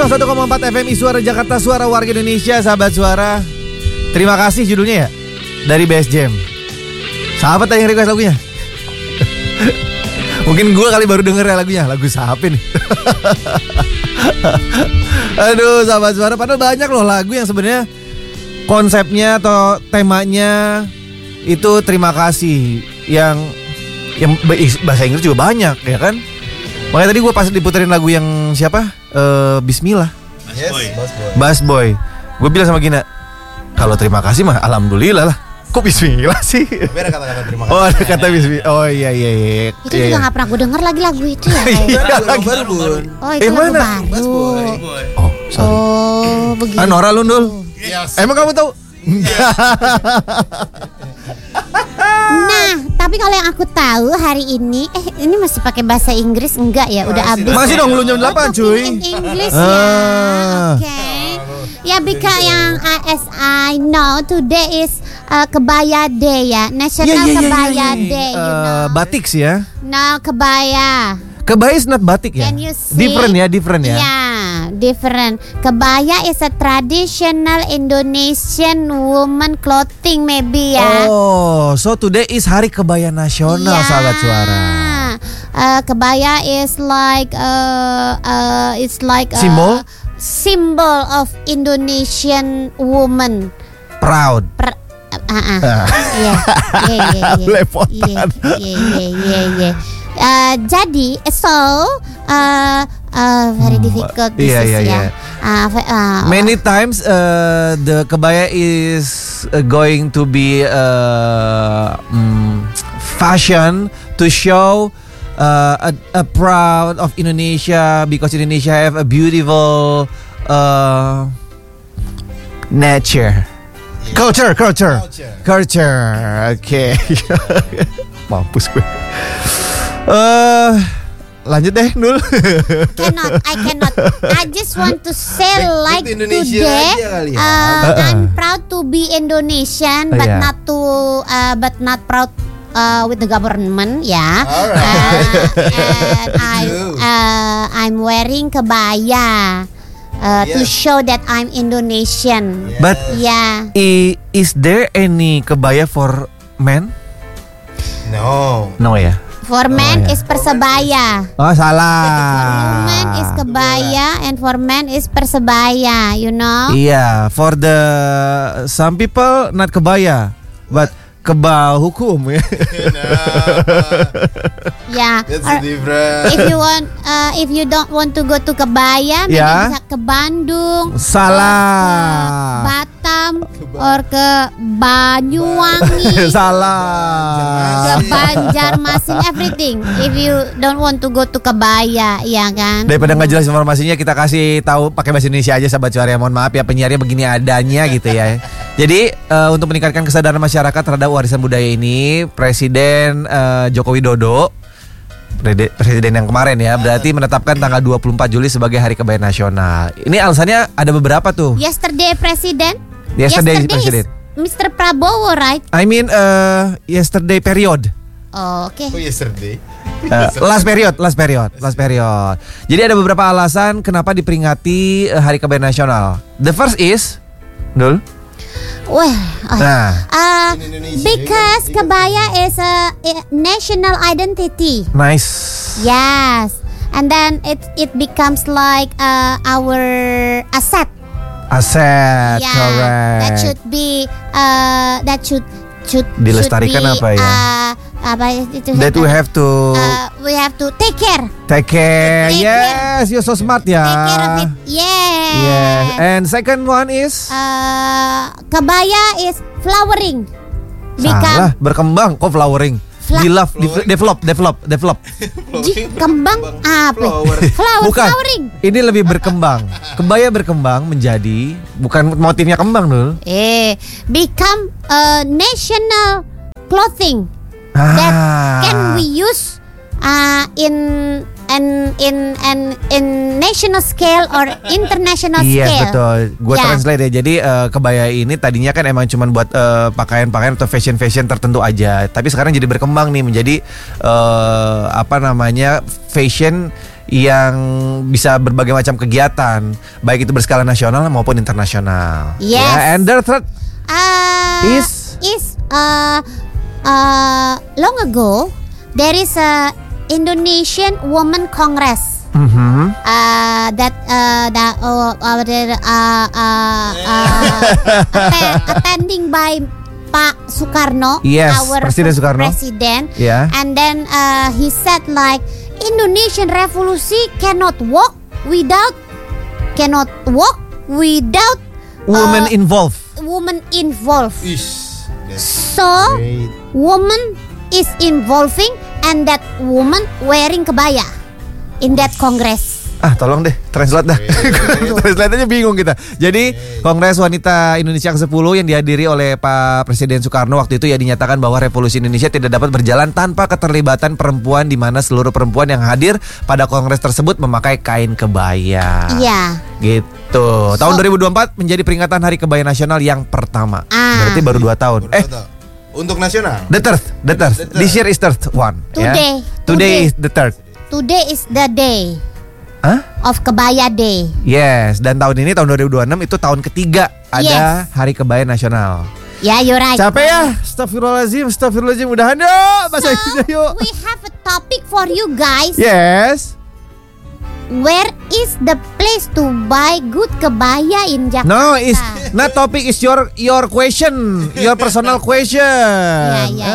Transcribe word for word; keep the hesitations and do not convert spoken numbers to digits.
satu koma empat F M I Suara Jakarta, suara warga Indonesia, sahabat suara. Terima kasih judulnya ya, dari B S Jam. Sahabat yang request lagunya. Mungkin gue kali baru denger ya lagunya. Lagu siapa nih? Aduh sahabat suara, padahal banyak loh lagu yang sebenarnya konsepnya atau temanya itu terima kasih. Yang yang bahasa Inggris juga banyak ya kan. Makanya tadi gue pas diputerin lagu yang siapa? Uh, Bismillah. Yes, Bass Boy. Bass Boy. Gue bilang sama Gina, kalau terima kasih mah alhamdulillah lah. Kok Bismillah sih? Tapi ada kata-kata terima kasih. Oh ada kata Bismillah. Oh iya iya iya. Itu iya, juga iya. gak pernah gue denger lagi lagu itu ya. Iya, Lagu baru Bun. Oh itu Eh, lagu mana? Bass baru. Boy. Oh sorry. Oh begitu. Ah Nora lu Ndul. Yes. Emang kamu tahu? Nah, tapi kalau yang aku tahu hari ini, eh ini masih pakai bahasa Inggris enggak ya? Udah Masih habis. dong. Masih dong belum jam delapan Oh, cuy. in English Ah. ya. Oke. Ya, because yang uh, as I know today is uh, Kebaya Day ya, National Iya, iya, iya, Kebaya iya, iya. Day, you Eh, know. batik sih ya. No, kebaya. Kebaya is not batik ya. Can you see? Different ya, different ya. Yeah, different. Kebaya is a traditional Indonesian woman clothing maybe ya. Oh, so today is Hari Kebaya Nasional, Yeah. sahabat suara. Uh, kebaya is like uh, uh, it's like a Simbol? symbol of Indonesian woman. Proud. Per, uh, uh, Ah. yeah, yeah, yeah, yeah. Lepotan. Yeah, yeah, yeah, yeah, yeah. Uh, jadi so uh, uh, very difficult this Iya, is iya, ya. iya. Uh, uh, Many times uh, the kebaya is uh, going to be uh, mm, fashion to show uh, a, a proud of Indonesia because Indonesia have a beautiful uh, nature. Culture, culture, Culture. culture. Oke, mampus gue. Eh, lanjut deh, Nul. cannot, I cannot. I just want to say Back- back like to Indonesia today, aja kali ya. uh, Uh-uh. I'm proud to be Indonesian, but Yeah. not to, uh, but not proud uh, with the government, ya. Alright. Uh, and I, You. uh, I'm wearing kebaya uh, to Yes. show that I'm Indonesian. But Yeah. i- is there any kebaya for men? No. No ya. For men yeah. is persebaya. Oh salah. Woman is kebaya and for men is persebaya, you know? Iya, for the some people not kebaya, but kebal hukum ya. Yeah. That's Or different. if you want, uh, if you don't want to go to Kebaya, maybe Ya. bisa ke Bandung, Salah. Batam, or ke Banyuwangi, Salah. ke Banjarmasin, everything. If you don't want to go to Kebaya, ya kan? Daripada nggak jelas informasinya, kita kasih tahu pakai bahasa Indonesia aja, sahabat suara. Mohon maaf ya penyiarnya begini adanya gitu ya. Jadi uh, untuk meningkatkan kesadaran masyarakat terhadap warisan budaya ini, Presiden uh, Joko Widodo, Presiden yang kemarin ya, berarti menetapkan tanggal dua puluh empat Juli sebagai Hari Kebaya Nasional. Ini alasannya ada beberapa tuh. Yesterday President, Yesterday, yesterday President. is mister Prabowo, right? I mean uh, yesterday period. Oh, oke. Oh yesterday. Uh, last period, last period, last period. Jadi ada beberapa alasan kenapa diperingati uh, Hari Kebaya Nasional. The first is, Dul. Wah, oh. Nah, Uh, In Indonesia, because you can- kebaya is a, a national identity. nice. Yes, and then it it becomes like uh, our asset. Aset, Yeah, correct. that should be uh, that should should Dilestarikan should be, apa ya? Uh, apa itu? That we have to Uh, we have to take care. take care. Take care. Yes, you're so smart ya. Take care of it. Yes. Yes. And second one is Uh, kebaya is flowering. salah, berkembang. Kok flowering? Fla- Di love, di- develop, develop, develop. Ji, kembang apa? Flower. Flower, Bukan. flowering. Ini lebih berkembang. Kebaya berkembang menjadi bukan motifnya kembang dulu. Eh, become a national clothing that Ah. can we use uh, in and in and in national scale or international Iya scale. betul. Gue Ya. translate ya. Jadi eh, kebaya ini tadinya kan emang cuman buat eh, pakaian-pakaian atau fashion-fashion tertentu aja. Tapi sekarang jadi berkembang nih menjadi eh, apa namanya fashion yang bisa berbagai macam kegiatan, baik itu berskala nasional maupun internasional. Yes. Ya, and the third Uh, Is- is uh, uh, long ago there is a Indonesian Women Congress. mhm. Uh, that uh, that uh, uh, the, uh, uh, uh, atten- attending by Pak Soekarno, Yes, our Presiden first Soekarno. president, Ya. and then uh, he said like Indonesian Revolution cannot walk without cannot walk without Women uh, involved. woman involved. Ish. That's So great. woman is involving and that woman wearing kebaya in that congress. Ah, tolong deh, translate dah. Translate aja bingung kita. Jadi, Kongres Wanita Indonesia ke sepuluh yang dihadiri oleh Pak Presiden Soekarno waktu itu ya dinyatakan bahwa revolusi Indonesia tidak dapat berjalan tanpa keterlibatan perempuan, di mana seluruh perempuan yang hadir pada kongres tersebut memakai kain kebaya. Iya. Gitu. Tahun dua ribu dua puluh empat menjadi peringatan Hari Kebaya Nasional yang pertama. Ah. Berarti baru dua tahun. Baru Eh, tahu. Untuk nasional. the third, the third. The third. This year is third one. Today. Ya. Today Today. is the third. Today is the day Hah? of kebaya day. Yes, dan tahun ini tahun dua ribu dua puluh enam itu tahun ketiga ada Yes. Hari Kebaya Nasional. Yeah, you're right. Capek ya? Astagfirullahaladzim, astagfirullahaladzim. Udahan yuk, bahasa Indonesia So, yuk. we have a topic for you guys. Yes. Where is the place to buy good kebaya in Jakarta? No, is not topic is your your question, your personal question. Yeah, yeah.